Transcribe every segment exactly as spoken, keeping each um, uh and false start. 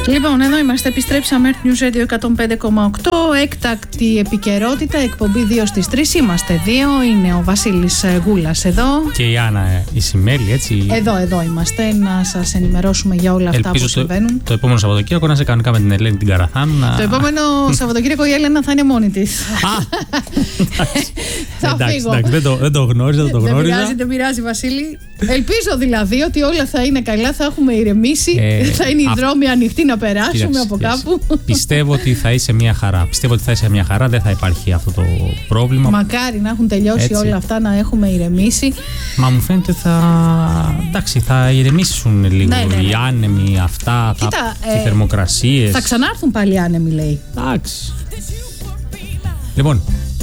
Λοιπόν, εδώ είμαστε, επιστρέψαμε, Earth News Radio εκατόν πέντε κόμμα οκτώ, έκτακτη επικαιρότητα, εκπομπή δύο στις τρεις, είμαστε δύο, είναι ο Βασίλης Γούλας εδώ. Και η Άννα η Σιμέλη, έτσι. Εδώ, εδώ είμαστε, να σας ενημερώσουμε για όλα αυτά Ελπίζω που συμβαίνουν. Το, το επόμενο Σαββατοκύριακο να σε κανονικά με την Ελένη την Καραθάνου. Να... Το επόμενο Σαββατοκύριακο η Έλενα θα είναι μόνη της. Α! Θα εντάξει, φύγω. εντάξει, δεν το, δεν το γνώριζα, δεν το γνώριζα. Δεν πειράζει, δεν πειράζει, Βασίλη. Ελπίζω δηλαδή ότι όλα θα είναι καλά, θα έχουμε ηρεμήσει, Ε, θα είναι οι α... δρόμοι ανοιχτοί να περάσουμε Κοίταξε, από κοίταξε. κάπου. Πιστεύω ότι θα είσαι μια χαρά. Πιστεύω ότι θα είσαι μια χαρά, δεν θα υπάρχει αυτό το πρόβλημα. Μακάρι να έχουν τελειώσει Έτσι. όλα αυτά, να έχουμε ηρεμήσει. Μα μου φαίνεται θα. Εντάξει, θα ηρεμήσουν λίγο Ναι, ναι, ναι. οι άνεμοι, αυτά, Κοίτα, τα... ε, οι θερμοκρασίες. Θα ξανάρθουν πάλι οι άνεμοι, λέει. Εντάξει. Λοιπόν.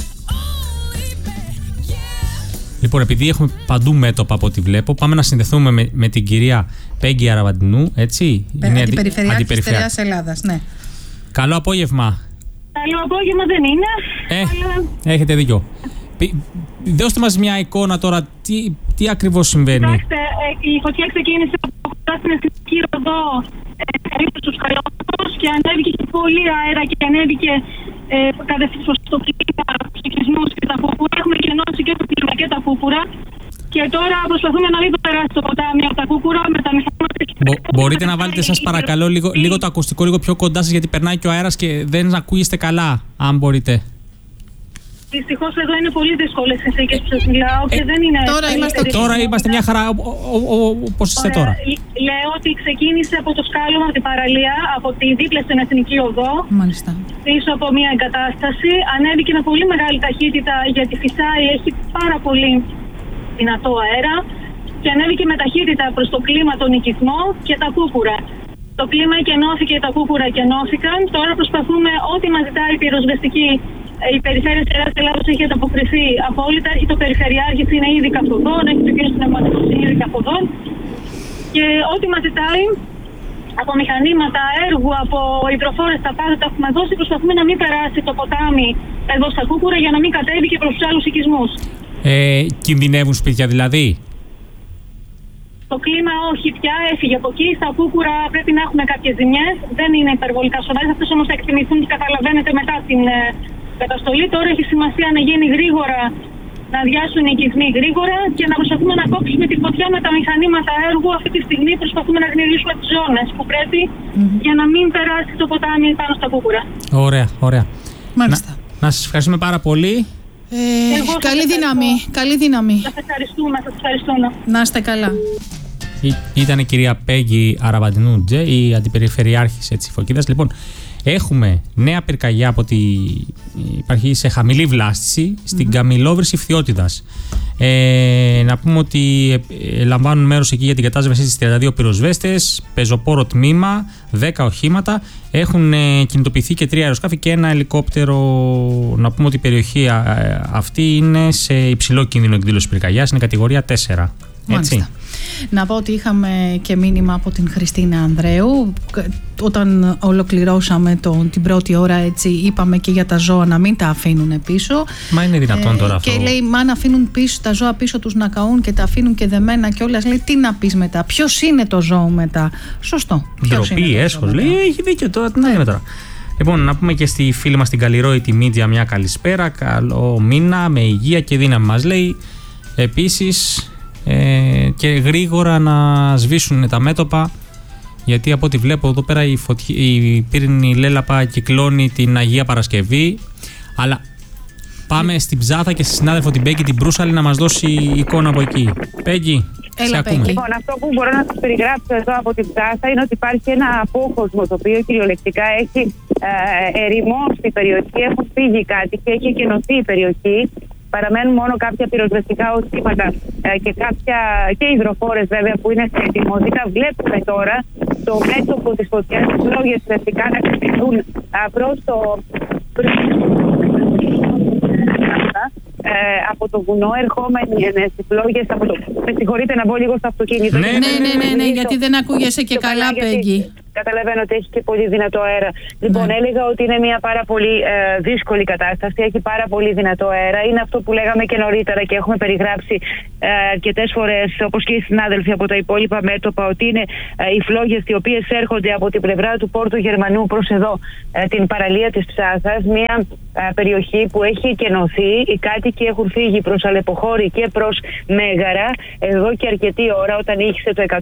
Λοιπόν, επειδή έχουμε παντού μέτωπα από ό,τι βλέπω, πάμε να συνδεθούμε με, με την κυρία Πέγγι Αραβαντινού, έτσι. Είναι Αντιπεριφερειάρχης Στερεάς Ελλάδας, ναι. Καλό απόγευμα. Καλό απόγευμα δεν είναι. Ε, αλλά... έχετε δίκιο. Πι- Δώστε μας μια εικόνα τώρα, τι, τι ακριβώς συμβαίνει. Κοιτάξτε, ε, η φωτιά ξεκίνησε από κοντά στην Εθνική Οδό, ε, περίπου στους Καριώτους, και ανέβηκε και πολύ αέρα και ανέβηκε ε, κατευθείαν στο κλίμα, στους οικισμούς και τα πούπουρα. Έχουμε κενώσει και το κλίμα και τα πούπουρα. Και τώρα προσπαθούμε να μην το περάσει το ποτάμι από τα κούκουρα με τα μηχανήματα. Μπο- μπορείτε να βάλετε, σας παρακαλώ, λίγο, λίγο το ακουστικό λίγο πιο κοντά σας, γιατί περνάει και ο αέρας και δεν ακούγεστε καλά, αν μπορείτε. Δυστυχώς εδώ είναι πολύ δύσκολες συνθήκες που σας μιλάω και Ε, δεν είναι. τώρα είμαστε- Τώρα είμαστε μια χαρά, όπως είστε Ωραία. τώρα. Λέω ότι ξεκίνησε από το σκάλωμα από την παραλία, από τη δίπλα στην Εθνική Οδό, Μάλιστα. πίσω από μια εγκατάσταση. Ανέβηκε με πολύ μεγάλη ταχύτητα γιατί φυσάει, έχει πάρα πολύ δυνατό αέρα, και ανέβηκε με ταχύτητα προς το κλίμα, τον οικισμό και τα κούκουρα. Το κλίμα εκενώθηκε, τα κούκουρα εκενώθηκαν. Τώρα προσπαθούμε ό,τι μας ζητάει η πυροσβεστική. Η Περιφέρεια της Ελλάδας έχει ανταποκριθεί απόλυτα. Έχει το Περιφερειάρχης, είναι ήδη καυδόν, έχει το κύριο Πνευματικός, είναι ήδη καυδόν. Και ό,τι μας ζητάει από μηχανήματα, έργου, από υδροφόρες, τα πάντα τα έχουμε δώσει. Προσπαθούμε να μην περάσει το ποτάμι εδώ στα κούκουρα για να μην κατέβει και προς τους άλλους οικισμούς. Ε, κινδυνεύουν σπίτια δηλαδή. Το κλίμα όχι πια, έφυγε από εκεί. Στα κούκουρα πρέπει να έχουμε κάποιες ζημιές. Δεν είναι υπερβολικά σοβαρές. Αυτές όμως θα εκτιμηθούν και καταλαβαίνετε μετά την ε, καταστολή. Τώρα έχει σημασία να γίνει γρήγορα, να αδειάσουν οι οικισμοί γρήγορα και να προσπαθούμε να κόψουμε τη φωτιά με τα μηχανήματα έργου. Αυτή τη στιγμή προσπαθούμε να γνωρίσουμε τις ζώνες που πρέπει mm-hmm. για να μην περάσει το ποτάμι πάνω στα κούκουρα. Ωραία, ωραία. Μάλιστα. Να, να σας ευχαριστούμε πάρα πολύ. Ε, Εγώ σας καλή ευχαριστώ. δύναμη, καλή δύναμη. Σας ευχαριστούμε, σας ευχαριστούμε. Να είστε καλά. Ή- Ήταν η κυρία Πέγγι Αραβαντινού Τζε, η αντιπεριφερειάρχης έτσι, Φωκίδας. Λοιπόν, έχουμε νέα πυρκαγιά από τη... υπάρχει σε χαμηλή βλάστηση στην mm-hmm. Καμιλόβρηση Φθιώτιδας. Ε, να πούμε ότι ε, ε, λαμβάνουν μέρος εκεί για την κατάσβεση της τριάντα δύο πυροσβέστες, πεζοπόρο τμήμα, δέκα οχήματα. Έχουν ε, κινητοποιηθεί και τρία αεροσκάφη και ένα ελικόπτερο. Να πούμε ότι η περιοχή ε, αυτή είναι σε υψηλό κίνδυνο εκδήλωση πυρκαγιάς, είναι κατηγορία τέσσερα. Έτσι. Μάλιστα. Να πω ότι είχαμε και μήνυμα από την Χριστίνα Ανδρέου. Όταν ολοκληρώσαμε το, την πρώτη ώρα, έτσι, είπαμε και για τα ζώα να μην τα αφήνουν πίσω. Μα είναι δυνατόν τώρα ε, αυτό. Και λέει, μα αν αφήνουν πίσω τα ζώα πίσω τους να καούν και τα αφήνουν και δεμένα κιόλας, λέει, τι να πεις μετά, ποιος είναι το ζώο μετά. Σωστό. Ποιος είναι Ντροπή, το έσχος. ζώο Λέει, μετά. έχει δίκιο τώρα, τι να λέμε τώρα. Λοιπόν, να πούμε και στη φίλη μας την Καλλιρόητη Μίντια μια καλησπέρα. Καλό μήνα, με υγεία και δύναμη μας λέει. Επίσης, ε, και γρήγορα να σβήσουν τα μέτωπα, γιατί από ό,τι βλέπω εδώ πέρα η, φωτι... η πύρινη λέλαπα κυκλώνει την Αγία Παρασκευή. Αλλά πάμε στην Ψάθα και στη συνάδελφο την Πέγγι την Προύσαλη να μας δώσει εικόνα από εκεί. Πέγγι, Έλα, σε ακούμε. Πέγγι. Λοιπόν, αυτό που μπορώ να σας περιγράψω εδώ από την Ψάθα είναι ότι υπάρχει ένα απόκοσμο το οποίο κυριολεκτικά έχει ε, ερημώσει η περιοχή, έχουν φύγει οι κάτοικοι, έχει εκενωθεί η περιοχή. Παραμένουν μόνο κάποια πυροσβεστικά οχήματα ε, και, κάποια, και υδροφόρες βέβαια που είναι σε ετοιμότητα. Βλέπουμε τώρα το μέτωπο της φωτιάς, τις λόγιες ουσιαστικά να κατευθυνθούν προς το... Ε, από το βουνό ερχόμενοι στις φλόγες από το... Με συγχωρείτε να μπω λίγο στο αυτοκίνητο. Ναι, Ναι, ναι, ναι, ναι, γιατί δεν ακούγεσαι και Πιο καλά, γιατί Πέγγι. Καταλαβαίνω ότι έχει και πολύ δυνατό αέρα. Λοιπόν, ναι. έλεγα ότι είναι μια πάρα πολύ ε, δύσκολη κατάσταση. Έχει πάρα πολύ δυνατό αέρα. Είναι αυτό που λέγαμε και νωρίτερα και έχουμε περιγράψει ε, αρκετές φορές, όπως και οι συνάδελφοι από τα υπόλοιπα μέτωπα, ότι είναι ε, οι φλόγες οι οποίες έρχονται από την πλευρά του Πόρτου Γερμανού προς εδώ, ε, την παραλία της Ψάθας. Μια ε, περιοχή που έχει εκενωθεί. Οι κάτοικοι έχουν φύγει προς Αλεποχώρη και προς Μέγαρα εδώ και αρκετή ώρα, όταν ήχησε το